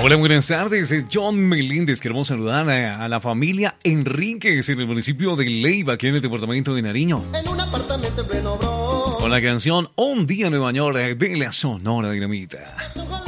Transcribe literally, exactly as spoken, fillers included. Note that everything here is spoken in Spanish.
Hola, buenas tardes. Es John Meléndez. Queremos saludar a, a la familia Enríquez en el municipio de Leiva, aquí en el departamento de Nariño. En un apartamento en pleno bro. Con la canción Un día en Nueva York de la Sonora Dinamita.